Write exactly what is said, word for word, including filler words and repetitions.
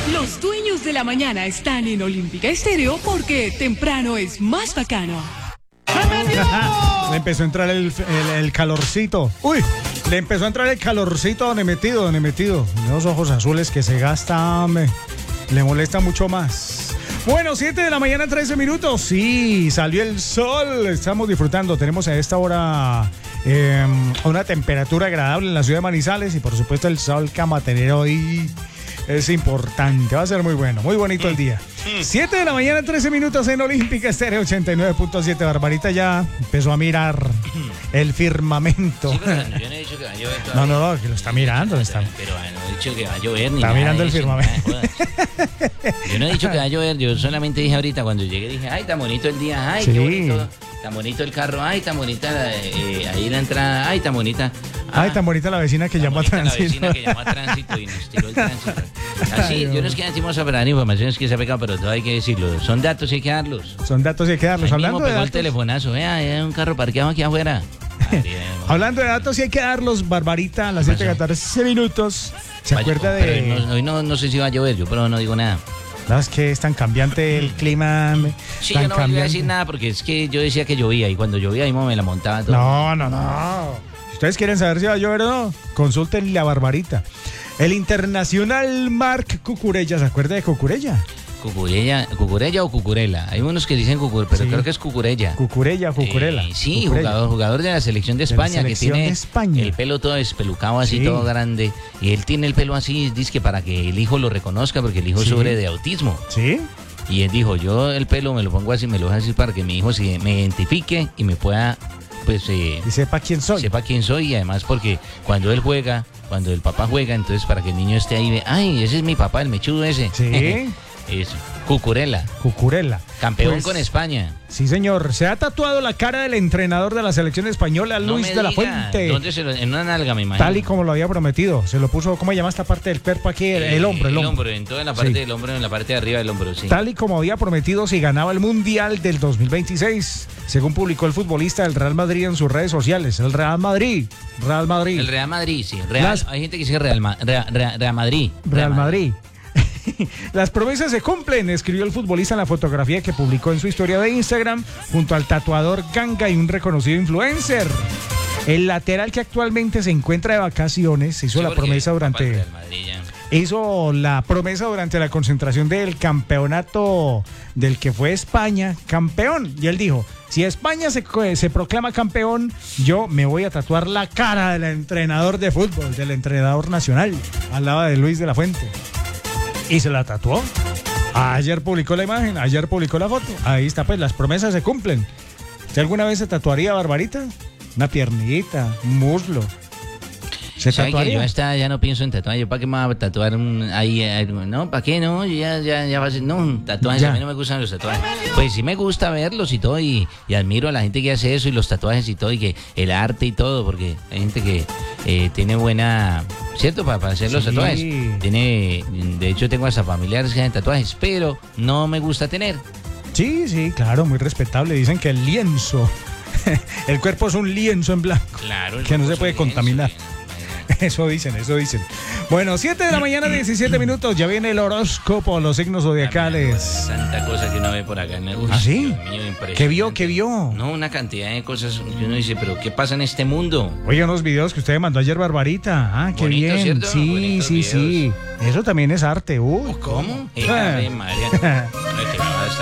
Los dueños de la mañana están en Olímpica Estéreo porque temprano es más bacano. Le empezó a entrar el, el, el calorcito. Uy, le empezó a entrar el calorcito donde metido, donde metido. Los ojos azules que se gastan, me, le molesta mucho más. Bueno, siete de la mañana, trece minutos. Sí, salió el sol. Estamos disfrutando. Tenemos a esta hora eh, una temperatura agradable en la ciudad de Manizales. Y por supuesto el sol que va a tener hoy es importante. Va a ser muy bueno, muy bonito el día. siete de la mañana, trece minutos en Olímpica Estéreo ochenta y nueve punto siete. Barbarita ya empezó a mirar el firmamento. Sí, pero yo no he dicho que va a llover No, todavía. no, no, que lo está mirando. Lo está... Pero no he dicho que va a llover ni Está nada mirando de el eso, firmamento. nada, jodas. Yo no he dicho que va a llover, yo solamente dije ahorita cuando llegué, dije, ay, tan bonito el día, ay, Sí. qué bonito, tan bonito el carro, ay, tan bonita la, eh, ahí la entrada, ay, tan bonita. Ah, Ay, tan bonita la vecina que tan llamó a bonita tránsito. La vecina que llamó a tránsito y nos tiró el tránsito. Así, Ay, yo no es que decimos a dar informaciones que se ha pegado, pero todo hay que decirlo. Son datos y hay que darlos. Son datos y hay que darlos. Ahí Hablando mismo de pegó el datos, telefonazo, vea, hay un carro parqueado aquí afuera. Ay, hablando de datos y hay que darlos, Barbarita, a las siete de la tarde, seis minutos. ¿Se vaya, acuerda pero de...? no- Hoy no, no sé si va a llover, yo pero no digo nada. No, es que es tan cambiante el clima. Sí, tan yo no voy a cambiante. decir nada porque es que yo decía que llovía y cuando llovía mismo me la montaba todo. No, no, no. Si ustedes quieren saber si va a llover o no, consulten la Barbarita. El internacional Marc Cucurella, ¿se acuerda de Cucurella? Cucurella, ¿Cucurella o Cucurella? Hay unos que dicen Cucur, pero Sí. creo que es Cucurella. Cucurella, Cucurella. Eh, sí, Cucurella. jugador, jugador de la selección de De la España, selección que tiene de España. el pelo todo espelucado así, Sí. todo grande. Y él tiene el pelo así, dice que para que el hijo lo reconozca, porque el hijo Sí. sufre de autismo. ¿Sí? Y él dijo, yo el pelo me lo pongo así, me lo dejo así para que mi hijo se, me identifique y me pueda, pues, eh, Y sepa quién soy. sepa quién soy. Y además porque cuando él juega, cuando el papá juega, entonces para que el niño esté ahí, ve, ay, ese es mi papá, el mechudo ese. Sí. Eso. Cucurella, Cucurella. campeón Pues, con España. Sí, señor. Se ha tatuado la cara del entrenador de la selección española, No Luis me de la diga, Fuente. ¿dónde se lo- en una nalga, me imagino. Tal y como lo había prometido. Se lo puso, ¿cómo se llama esta parte del cuerpo aquí? El, el hombro, el hombro. en toda la parte Sí. del hombro, en la parte de arriba del hombro, sí. Tal y como había prometido si ganaba el Mundial del dos mil veintiséis, según publicó el futbolista del Real Madrid en sus redes sociales. El Real Madrid, Real Madrid, El Real Madrid, sí. Real, Las- hay gente que dice Real, Ma- Real, Real- Real Madrid. Real Madrid. Las promesas se cumplen, escribió el futbolista en la fotografía que publicó en su historia de Instagram junto al tatuador Ganga y un reconocido influencer. El lateral que actualmente se encuentra de vacaciones hizo Sí, la porque promesa papá durante... del Real Madrid ya. Hizo la promesa durante la concentración del campeonato del que fue España campeón. Y él dijo, si España se, se proclama campeón, yo me voy a tatuar la cara del entrenador de fútbol, del entrenador nacional, al lado de Luis de la Fuente. Y se la tatuó. Ayer publicó la imagen, ayer publicó la foto. Ahí está, pues las promesas se cumplen. ¿Usted alguna vez se tatuaría, Barbarita? Una piernita, un muslo. ¿Se ¿Sabe que tatuaría? yo hasta ya no pienso en tatuar? ¿Yo para qué me voy a tatuar un, ahí? eh, No, ¿para qué? No, yo ya, ya, ya va a ser, no, un tatuajes, Ya. a mí no me gustan los tatuajes. Pues sí me gusta verlos y todo, y, y admiro a la gente que hace eso, y los tatuajes y todo, y que el arte y todo, porque hay gente que eh, tiene buena, ¿cierto? Para, para hacer los Sí. tatuajes. Tiene, de hecho tengo hasta familiares que hacen tatuajes, pero no me gusta tener. Sí, sí, claro, muy respetable. Dicen que el lienzo, el cuerpo es un lienzo en blanco. Claro. el Que no se cuerpo puede es un lienzo, contaminar. bien. Eso dicen, eso dicen. Bueno, siete de la mañana, diecisiete minutos. Ya viene el horóscopo, los signos zodiacales. Tanta cosa que uno ve por acá. ¿No? Uy, ¿Ah, sí? Dios mío, impresionante. ¿Qué vio, qué vio? No, una cantidad de cosas que uno dice, pero ¿qué pasa en este mundo? Oye, unos videos que usted me mandó ayer, Barbarita. Ah, qué Bonito, bien. ¿cierto? Sí, Bonitos sí, sí. Eso también es arte. Uy, ¿Cómo? Ah. Ave María. No, que me va a